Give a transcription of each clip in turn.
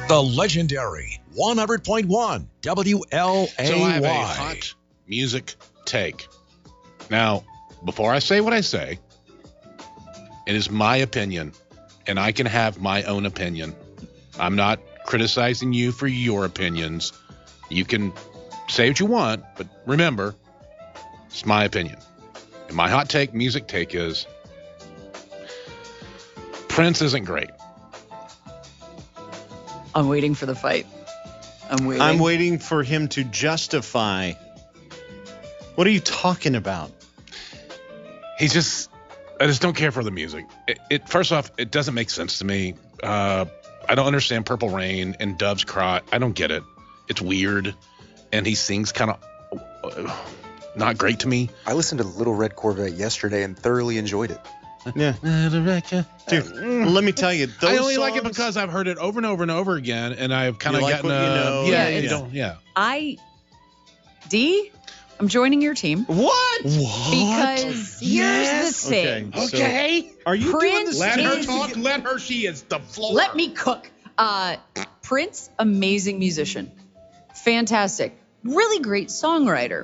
The legendary 100.1 WLAY. So I have a hot music take. Now, before I say what I say, it is my opinion, and I can have my own opinion. I'm not criticizing you for your opinions. You can say what you want, but remember, it's my opinion. And my hot take, music take is Prince isn't great. I'm waiting for the fight. I'm waiting for him to justify. What are you talking about? I just don't care for the music. First off, it doesn't make sense to me. I don't understand Purple Rain and Dove's Cry. I don't get it. It's weird. And he sings kind of not great to me. I listened to Little Red Corvette yesterday and thoroughly enjoyed it. Yeah. Dude, let me tell you. I only like it because I've heard it over and over and over again, and I've kind of gotten I'm joining your team. What? Because here's the thing. Okay. Are you Prince doing this? Let her talk. Let her. She is the floor. Let me cook. Prince, amazing musician. Fantastic. Really great songwriter.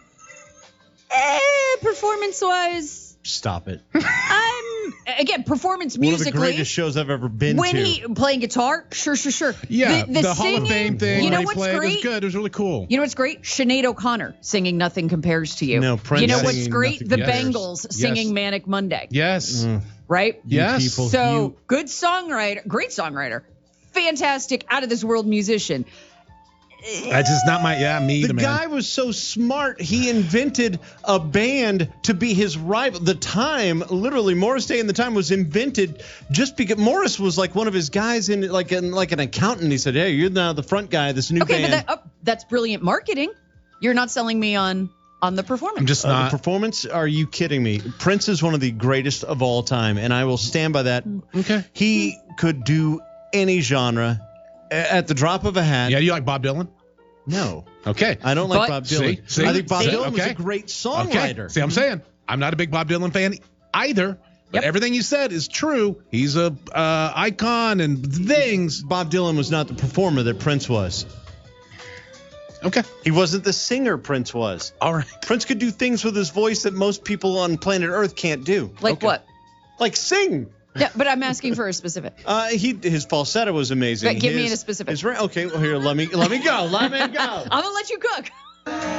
Performance-wise, Stop it. performance One of the musically. greatest shows I've ever been When to. he playing guitar, sure. Yeah, the Hall singing, of Fame thing. You know when he what's played, great? It was good. It was really cool. You know what's great? Sinead O'Connor singing "Nothing Compares to You." No, Prince You know what's singing great? Nothing The Compares. Bangles Yes. singing "Manic Monday." Yes. Right? Yes. People, So good songwriter, great songwriter, fantastic, out of this world musician. That's just not me. The guy was so smart. He invented a band to be his rival. The Time, literally, Morris Day and the Time was invented just because Morris was like one of his guys in like an accountant. He said, "Hey, you're now the front guy of this new band." Okay, but that's brilliant marketing. You're not selling me on the performance. I'm just The not. performance? Are you kidding me? Prince is one of the greatest of all time, and I will stand by that. Okay. He could do any genre at the drop of a hat. Yeah, do you like Bob Dylan? No. Okay. I don't like But- Bob Dylan. See? I think Bob See? Dylan was Okay. a great Okay. songwriter. See, I'm saying I'm not a big Bob Dylan fan either. But everything you said is true. He's a icon and things. Bob Dylan was not the performer that Prince was. Okay. He wasn't the singer Prince was. All right. Prince could do things with his voice that most people on planet Earth can't do. Like what? Like sing. Yeah, but I'm asking for a specific. His falsetto was amazing. But give me a specific. Okay, well here, let me go. Let me go. I'm gonna let you cook.